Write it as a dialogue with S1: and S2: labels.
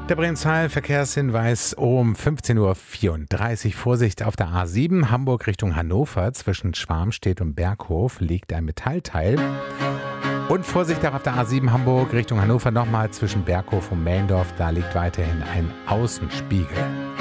S1: Der Bregenzer Verkehrshinweis um 15:34 Uhr. Vorsicht auf der A7 Hamburg Richtung Hannover. Zwischen Schwarmstedt und Berghof liegt ein Metallteil. Und Vorsicht auch auf der A7 Hamburg Richtung Hannover nochmal zwischen Berghof und Mellendorf. Da liegt weiterhin ein Außenspiegel.